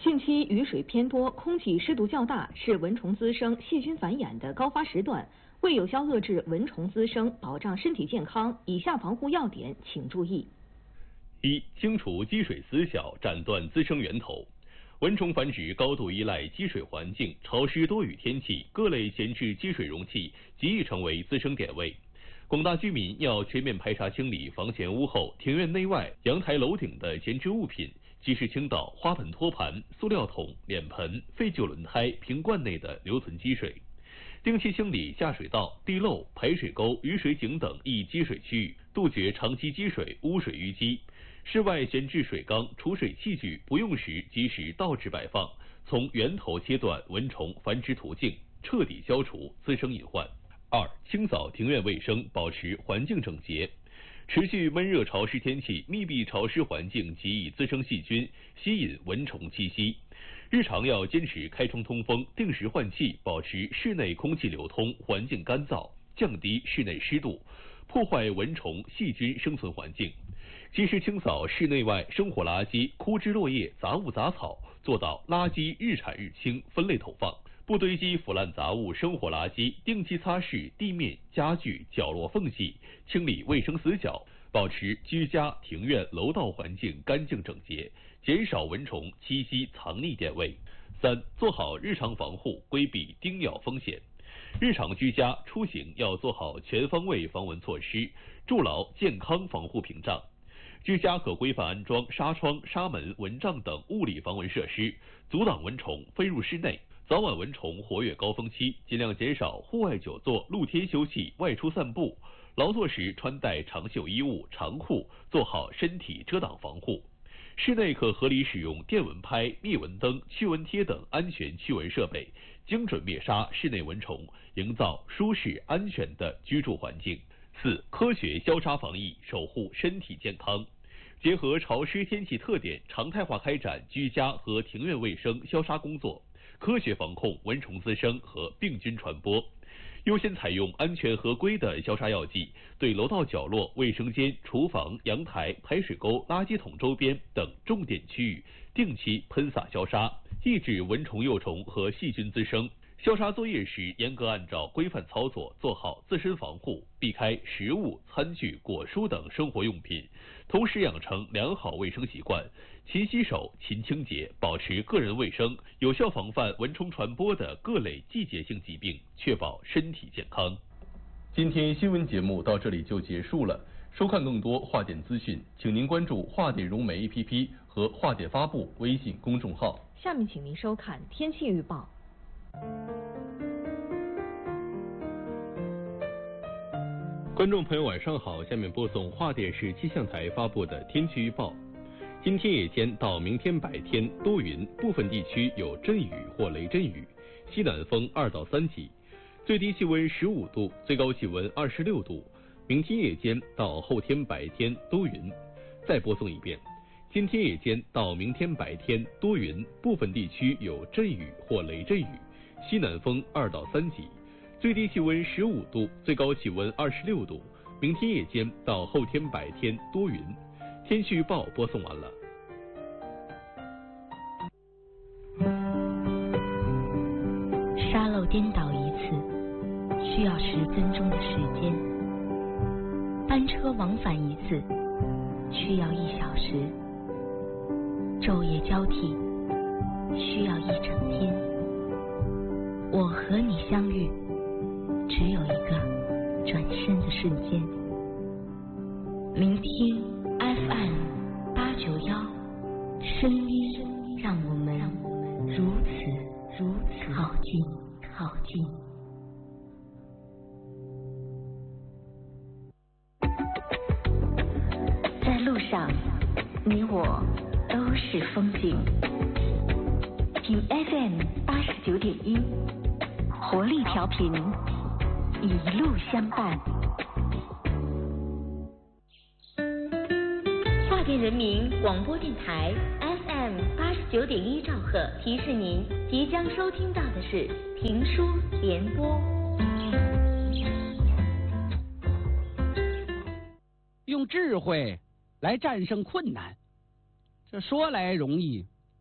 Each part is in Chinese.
近期雨水偏多，空气湿度较大，是蚊虫滋生、细菌繁衍的高发时段。为有效遏制蚊虫滋生，保障身体健康，以下防护要点请注意： 一、清除积水死角，斩断滋生源头。蚊虫繁殖高度依赖积水环境，潮湿多雨天气，各类闲置积水容器极易成为滋生点位。广大居民要全面排查清理房前屋后、庭院内外、阳台楼顶的闲置物品，及时倾倒花盆托盘、塑料桶、脸盆、废旧轮胎、瓶罐内的留存积水。定期清理下水道、地漏、排水沟、雨水井等易积水区域，杜绝长期积水、污水淤积。室外闲置水缸、储水器具不用时及时倒置摆放，从源头切断蚊虫繁殖途径，彻底消除滋生隐患。二、清扫庭院卫生，保持环境整洁。持续闷热潮湿天气，密闭潮湿环境极易滋生细菌，吸引蚊虫栖息。日常要坚持开窗通风，定时换气，保持室内空气流通，环境干燥，降低室内湿度，破坏蚊虫细菌生存环境。及时清扫室内外生活垃圾、枯枝落叶、杂物杂草，做到垃圾日产日清，分类投放，不堆积腐烂杂物、生活垃圾，定期擦拭地面、家具、角落缝隙，清理卫生死角，保持居家、庭院、楼道环境干净整洁，减少蚊虫栖息藏匿点位。三、做好日常防护，规避叮咬风险。日常居家出行要做好全方位防蚊措施，筑牢健康防护屏障。居家可规范安装纱窗、纱门、蚊帐等物理防蚊设施，阻挡蚊虫飞入室内。早晚蚊虫活跃高峰期，尽量减少户外久坐、露天休憩、外出散步。劳作时穿戴长袖衣物、长裤，做好身体遮挡防护。室内可合理使用电蚊拍、灭蚊灯、驱蚊贴等安全驱蚊设备，精准灭杀室内蚊虫，营造舒适安全的居住环境。四、科学消杀防疫，守护身体健康。结合潮湿天气特点，常态化开展居家和庭院卫生消杀工作，科学防控蚊虫滋生和病菌传播。优先采用安全合规的消杀药剂，对楼道角落、卫生间、厨房、阳台、排水沟、垃圾桶周边等重点区域定期喷洒消杀，抑制蚊虫幼虫和细菌滋生。消杀作业时，严格按照规范操作，做好自身防护，避开食物、餐具、果蔬等生活用品，同时养成良好卫生习惯，勤洗手、勤清洁，保持个人卫生，有效防范蚊虫传播的各类季节性疾病，确保身体健康。今天新闻节目到这里就结束了。收看更多话点资讯，请您关注话点融媒 APP 和话点发布微信公众号。 下面请您收看天气预报。 观众朋友晚上好，下面播送华电视气象台发布的天气预报。今天夜间到明天白天多云，部分地区有阵雨或雷阵雨，西南风2到3级，最低气温15度，最高气温26度。明天夜间到后天白天多云。再播送一遍，今天夜间到明天白天多云，部分地区有阵雨或雷阵雨，西南风2到3级，最低气温15度，最高气温26度。明天夜间到后天白天多云。天气预报播送完了。 沙漏颠倒一次需要10分钟的时间，班车往返一次需要1小时，昼夜交替需要1整天。我和你相遇，只有一个转身的瞬间。聆听 FM891，声音让我们如此靠近。在路上，你我都是风景。听 FM89.1，活力调频，一路相伴。华电人民广播电台 FM89.1兆赫提示您，即将收听到的是评书联播。 用智慧来战胜困难，这说来容易，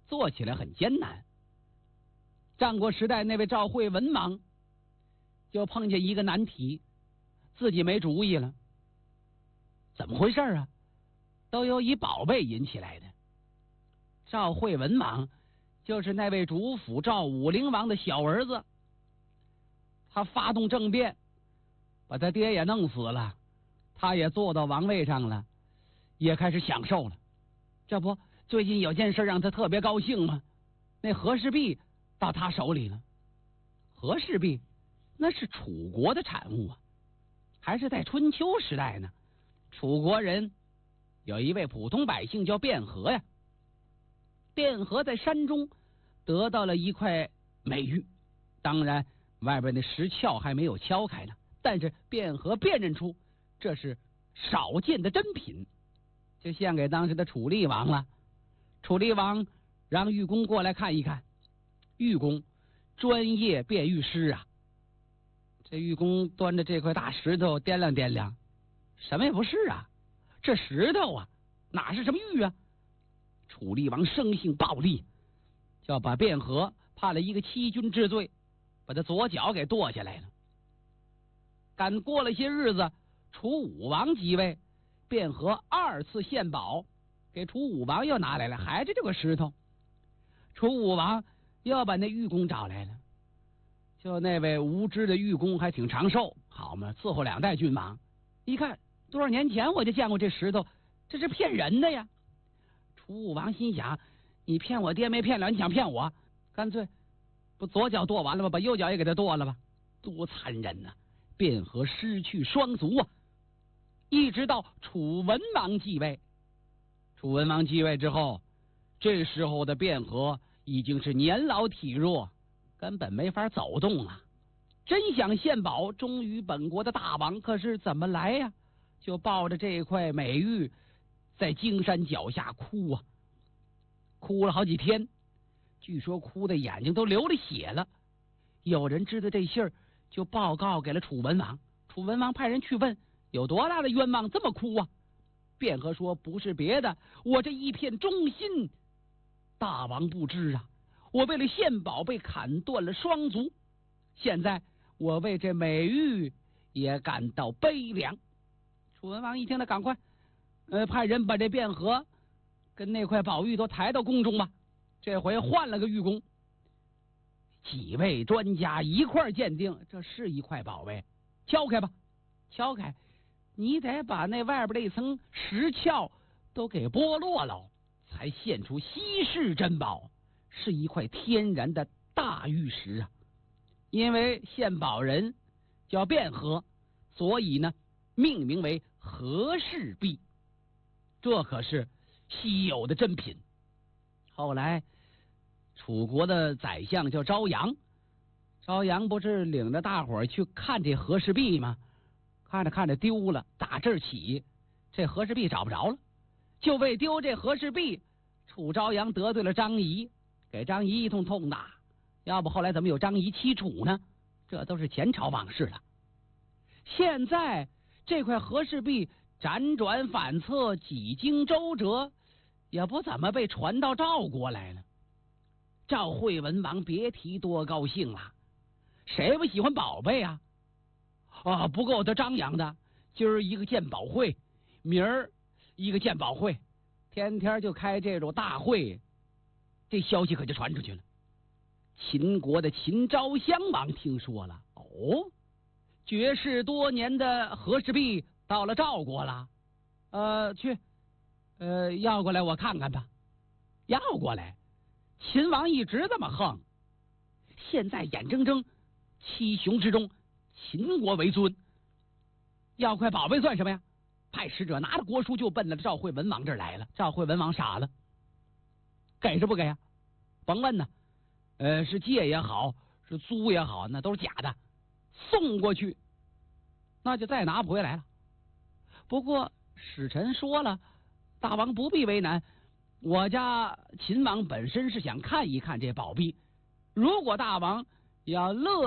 做起来很艰难。战国时代那位赵惠文王就碰见一个难题，自己没主意了。怎么回事啊？都由一宝贝引起来的。赵惠文王就是那位主辅赵武灵王的小儿子，他发动政变，把他爹也弄死了，他也坐到王位上了，也开始享受了。这不，最近有件事让他特别高兴吗？那和氏璧到他手里了。和氏璧那是楚国的产物啊，还是在春秋时代呢。楚国人有一位普通百姓叫卞和呀。卞和在山中得到了一块美玉，当然外边的石鞘还没有敲开呢，但是卞和辨认出这是少见的珍品，就献给当时的楚厉王了。楚厉王让玉工过来看一看，玉工专业辨玉师啊。这玉工端着这块大石头掂量掂量，什么也不是啊，这石头啊哪是什么玉啊？楚厉王生性暴戾，就把卞和判了一个欺君之罪，把他左脚给剁下来了。赶过了些日子，楚武王即位，卞和二次献宝，给楚武王又拿来了，还是这个石头。楚武王又把那玉工找来了，就那位无知的玉工还挺长寿，好嘛，伺候2代君王。一看多少年前我就见过这石头，这是骗人的呀。楚武王心想，你骗我爹没骗了，你想骗我，干脆不左脚剁完了吧，把右脚也给他剁了吧，多残忍呐！卞和失去双足啊。一直到楚文王继位，楚文王继位之后，这时候的卞和已经是年老体弱，根本没法走动了。真想献宝，忠于本国的大王，可是怎么来呀？就抱着这块美玉在荆山脚下哭啊，哭了好几天，据说哭的眼睛都流了血了。有人知道这信儿，就报告给了楚文王。楚文王派人去问，有多大的冤枉这么哭啊？卞和说，不是别的，我这一片忠心，大王不知啊，我为了献宝被砍断了双足，现在我为这美玉也感到悲凉。楚文王一听，他赶快派人把这卞和跟那块宝玉都抬到宫中吧。这回换了个玉工，几位专家一块鉴定，这是一块宝贝。敲开吧，敲开，你得把那外边那层石鞘都给剥落了，才现出稀世珍宝，是一块天然的大玉石啊。因为献宝人叫卞和，所以呢命名为和氏璧，这可是稀有的珍品。后来楚国的宰相叫昭阳，昭阳不是领着大伙儿去看这和氏璧吗？看着看着丢了，打这儿起这和氏璧找不着了，就为丢这和氏璧，楚昭阳得罪了张仪，给张仪一通痛打，要不后来怎么有张仪欺楚呢？这都是前朝往事了。现在这块和氏璧辗转反侧，几经周折，也不怎么被传到赵国来了。赵惠文王别提多高兴了，谁不喜欢宝贝啊？不够他张扬的，今儿一个鉴宝会，明儿一个鉴宝会，天天就开这种大会，这消息可就传出去了。秦国的秦昭襄王听说了，绝世多年的和氏璧到了赵国了，去，要过来我看看吧。要过来，秦王一直这么横，现在眼睁睁七雄之中秦国为尊，要块宝贝算什么呀？派使者拿着国书就奔到赵惠文王这儿来了。赵惠文王傻了，给是不给啊？甭问呢，是借也好，是租也好，那都是假的，送过去那就再拿不回来了。不过使臣说了，大王不必为难，我家秦王本身是想看一看这宝璧，如果大王要乐